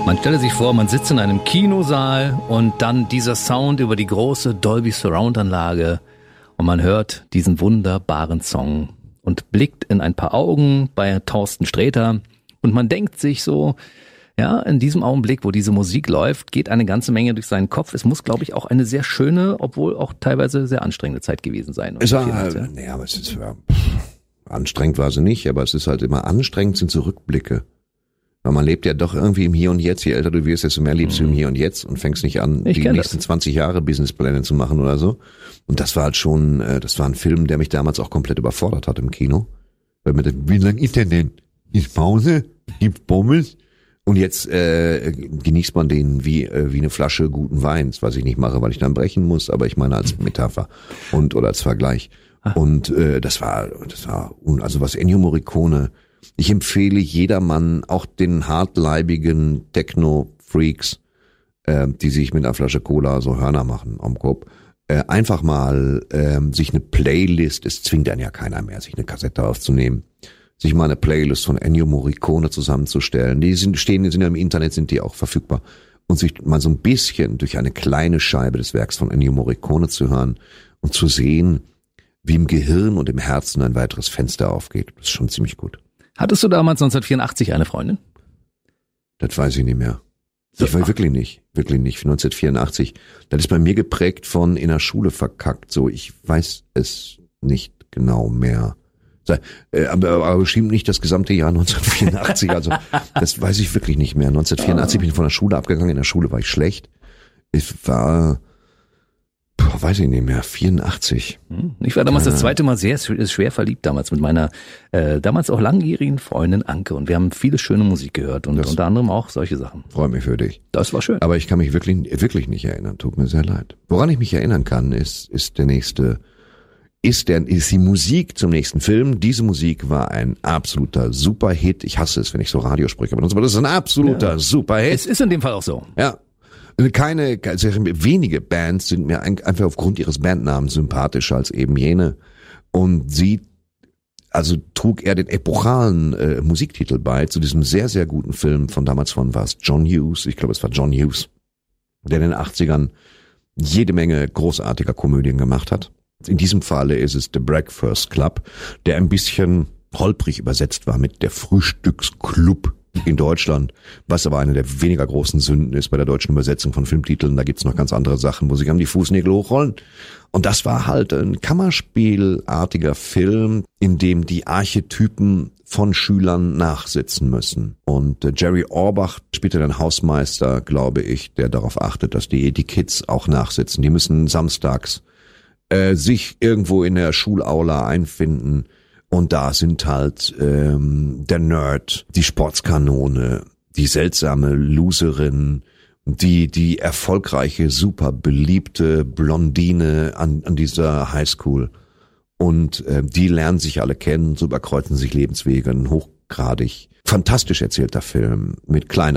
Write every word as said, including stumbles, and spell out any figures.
Man stelle sich vor, man sitzt in einem Kinosaal und dann dieser Sound über die große Dolby Surround Anlage und man hört diesen wunderbaren Song und blickt in ein paar Augen bei Thorsten Sträter und man denkt sich so, ja, in diesem Augenblick, wo diese Musik läuft, geht eine ganze Menge durch seinen Kopf. Es muss, glaube ich, auch eine sehr schöne, obwohl auch teilweise sehr anstrengende Zeit gewesen sein. Es war, äh, naja, aber es ist, ja, anstrengend war sie nicht, aber es ist halt immer anstrengend, sind so Rückblicke. Weil man lebt ja doch irgendwie im Hier und Jetzt. Je älter du wirst, desto mehr lebst mhm. du im Hier und Jetzt und fängst nicht an, ich die nächsten das. zwanzig Jahre Businesspläne zu machen oder so. Und das war halt schon, äh, das war ein Film, der mich damals auch komplett überfordert hat im Kino. Weil mit dem, wie lang ist der denn? Ist Pause? Gibt's Pommes? Und jetzt äh, genießt man den wie äh, wie eine Flasche guten Weins, was ich nicht mache, weil ich dann brechen muss, aber ich meine als Metapher und oder als Vergleich. Und äh, das war, das war, also was Ennio Morricone. Ich empfehle jedermann, auch den hartleibigen Techno-Freaks, äh, die sich mit einer Flasche Cola so Hörner machen am Kopf, äh, einfach mal äh, sich eine Playlist, es zwingt einen ja keiner mehr, sich eine Kassette aufzunehmen, sich mal eine Playlist von Ennio Morricone zusammenzustellen. Die sind, stehen, sind ja im Internet, sind die auch verfügbar. Und sich mal so ein bisschen durch eine kleine Scheibe des Werks von Ennio Morricone zu hören und zu sehen, wie im Gehirn und im Herzen ein weiteres Fenster aufgeht. Das ist schon ziemlich gut. Hattest du damals neunzehnhundertvierundachtzig eine Freundin? Das weiß ich nicht mehr. Ich weiß wirklich nicht, wirklich nicht. neunzehnhundertvierundachtzig, das ist bei mir geprägt von in der Schule verkackt. So, ich weiß es nicht genau mehr. Aber, aber bestimmt nicht das gesamte Jahr neunzehnhundertvierundachtzig. Also das weiß ich wirklich nicht mehr. neunzehnhundertvierundachtzig bin ich von der Schule abgegangen. In der Schule war ich schlecht. Ich war, boah, weiß ich nicht mehr, vierundachtzig. Ich war damals das zweite Mal sehr schwer verliebt damals mit meiner äh, damals auch langjährigen Freundin Anke und wir haben viele schöne Musik gehört und das unter anderem auch solche Sachen. Freut mich für dich. Das war schön. Aber ich kann mich wirklich wirklich nicht erinnern. Tut mir sehr leid. Woran ich mich erinnern kann, ist ist der nächste, ist der ist die Musik zum nächsten Film. Diese Musik war ein absoluter Superhit. Ich hasse es, wenn ich so Radiosprecher benutze, aber das ist ein absoluter ja. Superhit. Es ist in dem Fall auch so. Ja. Keine, sehr wenige Bands sind mir einfach aufgrund ihres Bandnamens sympathischer als eben jene. Und sie, also trug er den epochalen äh, Musiktitel bei zu diesem sehr, sehr guten Film von damals von was John Hughes. Ich glaube, es war John Hughes, der in den achtzigern jede Menge großartiger Komödien gemacht hat. In diesem Falle ist es The Breakfast Club, der ein bisschen holprig übersetzt war mit der Frühstücksclub in Deutschland, was aber eine der weniger großen Sünden ist bei der deutschen Übersetzung von Filmtiteln. Da gibt's noch ganz andere Sachen, wo sich am die Fußnägel hochrollen. Und das war halt ein Kammerspielartiger Film, in dem die Archetypen von Schülern nachsitzen müssen. Und äh, Jerry Orbach spielt den Hausmeister, glaube ich, der darauf achtet, dass die, die Kids auch nachsitzen. Die müssen samstags äh, sich irgendwo in der Schulaula einfinden. Und da sind halt ähm, der Nerd, die Sportskanone, die seltsame Loserin, die die erfolgreiche, super beliebte Blondine an, an dieser Highschool. Und äh, die lernen sich alle kennen, so überkreuzen sich Lebenswege. Ein hochgradig fantastisch erzählter Film mit kleiner